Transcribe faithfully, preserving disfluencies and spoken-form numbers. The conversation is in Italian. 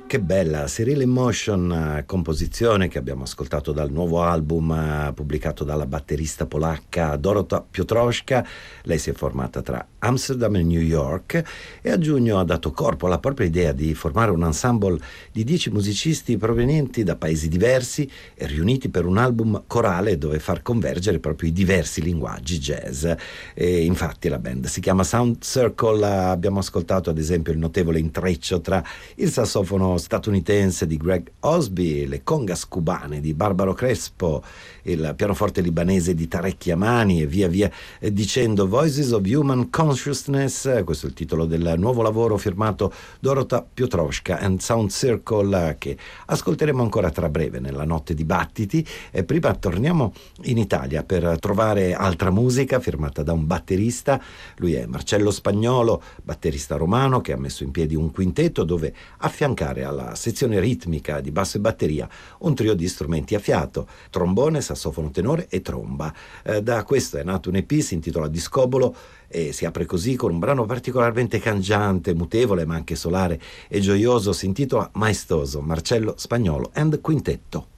Che bella, Cyril in Motion, eh, composizione che abbiamo ascoltato dal nuovo album eh, pubblicato dalla batterista polacca Dorota Piotrowska. Lei si è formata tra Amsterdam e New York e a giugno ha dato corpo alla propria idea di formare un ensemble di dieci musicisti provenienti da paesi diversi e riuniti per un album corale dove far convergere proprio i diversi linguaggi jazz. E infatti la band si chiama Sound Circle. Abbiamo ascoltato ad esempio il notevole intreccio tra il sassofono statunitense di Greg Osby, le congas cubane di Barbaro Crespo, il pianoforte libanese di Tarek Yamani e via via eh, dicendo. Voices of Human Consciousness, questo è il titolo del nuovo lavoro firmato Dorota Piotrowska and Sound Circle, che ascolteremo ancora tra breve nella notte di battiti. E prima torniamo in Italia per trovare altra musica firmata da un batterista. Lui è Marcello Spagnolo, batterista romano che ha messo in piedi un quintetto dove affiancare alla sezione ritmica di basso e batteria un trio di strumenti a fiato: trombone, sassofono tenore e tromba. Eh, da questo è nato un E P, si intitola Discobolo e si apre così con un brano particolarmente cangiante, mutevole ma anche solare e gioioso. Si intitola Maestoso, Marcello Spagnolo and Quintetto.